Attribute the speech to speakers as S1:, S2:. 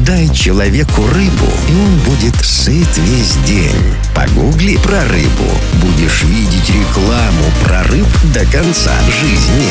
S1: Дай человеку рыбу, и он будет сыт весь день. Погугли про рыбу, будешь видеть рекламу про рыб до конца жизни.